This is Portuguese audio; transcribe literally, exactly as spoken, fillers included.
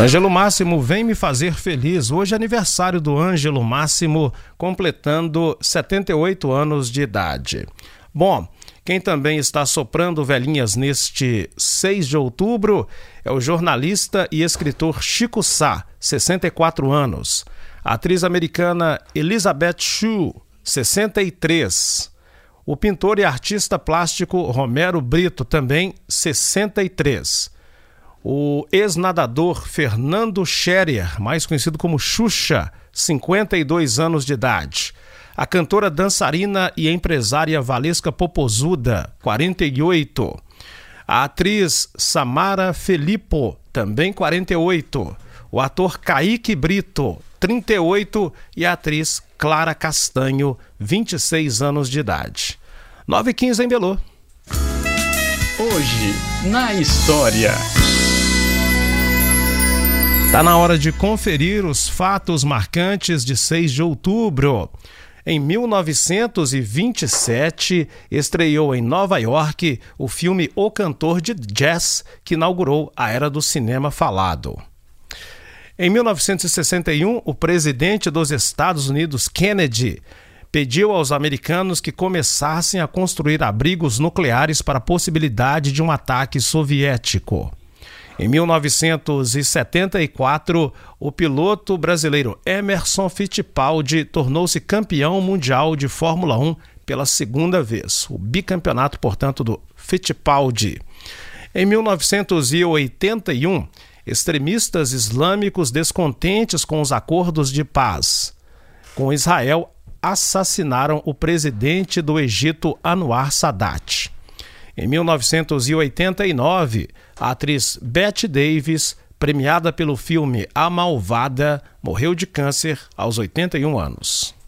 Ângelo Máximo vem me fazer feliz. Hoje é aniversário do Ângelo Máximo, completando setenta e oito anos de idade. Bom, quem também está soprando velhinhas neste seis de outubro é o jornalista e escritor Chico Sá, sessenta e quatro anos. A atriz americana Elizabeth Shue, sessenta e três. O pintor e artista plástico Romero Brito, também sessenta e três. O ex-nadador Fernando Scherer, mais conhecido como Xuxa, cinquenta e dois anos de idade. A cantora, dançarina e empresária Valesca Popozuda, quarenta e oito. A atriz Samara Filippo, também quarenta e oito. O ator Kaique Brito, trinta e oito. E a atriz Clara Castanho, vinte e seis anos de idade. nove e quinze em Belô. Hoje, na história. Está na hora de conferir os fatos marcantes de seis de outubro. Em mil novecentos e vinte e sete, estreou em Nova York o filme O Cantor de Jazz, que inaugurou a era do cinema falado. Em mil novecentos e sessenta e um, o presidente dos Estados Unidos, Kennedy, pediu aos americanos que começassem a construir abrigos nucleares para a possibilidade de um ataque soviético. Em mil novecentos e setenta e quatro, o piloto brasileiro Emerson Fittipaldi tornou-se campeão mundial de Fórmula um pela segunda vez. O bicampeonato, portanto, do Fittipaldi. Em mil novecentos e oitenta e um, extremistas islâmicos descontentes com os acordos de paz com Israel assassinaram o presidente do Egito, Anwar Sadat. Em mil novecentos e oitenta e nove, a atriz Bette Davis, premiada pelo filme A Malvada, morreu de câncer aos oitenta e um anos.